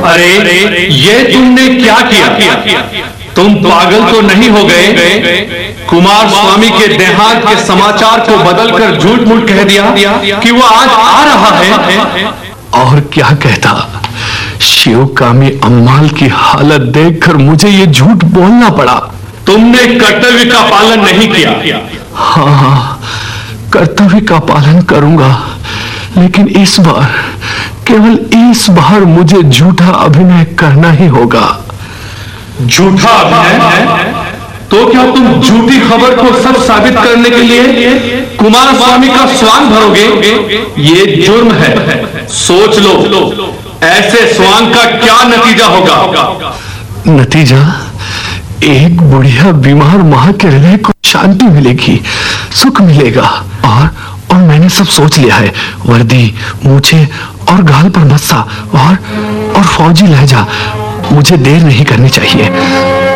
अरे ये तुमने क्या किया? तुम पागल तो नहीं हो गए? कुमार स्वामी के देहांत के समाचार को बदलकर झूठ मूठ कह दिया कि वो आज आ रहा है। और क्या कहता, शिवकामी अम्माल की हालत देखकर मुझे ये झूठ बोलना पड़ा। तुमने कर्तव्य का पालन नहीं किया। हाँ, कर्तव्य का पालन करूंगा, लेकिन इस बार, केवल इस बार मुझे झूठा अभिनय करना ही होगा। झूठा अभिनय? तो क्या तुम झूठी खबर को सच साबित करने के लिए कुमार स्वामी का स्वांग भरोगे? ये जुर्म है, सोच लो ऐसे स्वांग का क्या नतीजा होगा। नतीजा? एक बुढ़िया बीमार मां के हृदय को शांति मिलेगी, सुख मिलेगा। और मैंने सब सोच लिया है। वर्दी, मूछे और गाल पर मस्सा और फौजी लहजा। मुझे देर नहीं करनी चाहिए।